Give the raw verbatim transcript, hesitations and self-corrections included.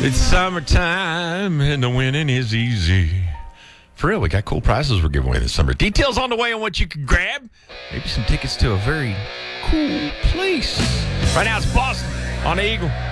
It's summertime and the winning is easy. For real, we got cool prizes we're giving away this summer. Details on the way on what you can grab. Maybe some tickets to a very cool place. Right now it's Boston on the Eagle.